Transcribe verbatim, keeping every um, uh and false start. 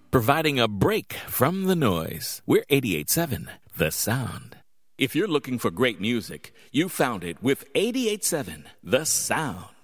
providing a break from the noise. We're eighty-eight seven, The Sound. If you're looking for great music, you found it with eighty-eight seven, The Sound.